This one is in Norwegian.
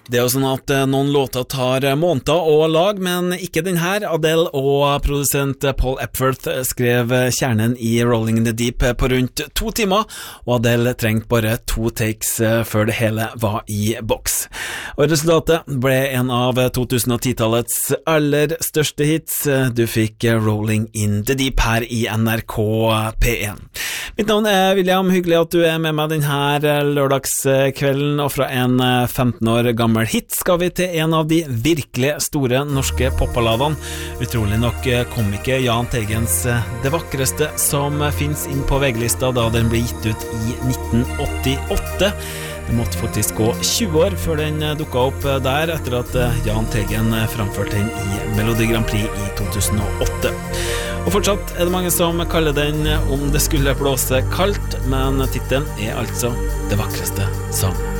Det jo sånn at noen låter tar måneder å lage, men ikke den her. Adele og produsent Paul Epworth skrev kjernen i Rolling in the Deep på rundt 2 timer, og Adele trengte bare 2 takes før det hele var i boks. Og resultatet ble en av 2010-tallets aller største hits. Du fikk Rolling in the Deep her i NRK P1. Mitt navn William, hyggelig at du med meg denne lørdagskvelden, og fra en 15 år gammel hit skal vi til en av de virkelig store norske popballadene. Utrolig nok kom ikke Jahn Teigens Det vakreste som finnes inn på VG-lista da den ble gitt ut i 1988. Det måtte faktisk gå 20 år før den dukket opp der, etter at Jahn Teigen framførte den i Melodi Grand Prix i 2008. Og fortsatt det mange som kaller den Om det skulle blåse kaldt, men titelen altså Det vakreste som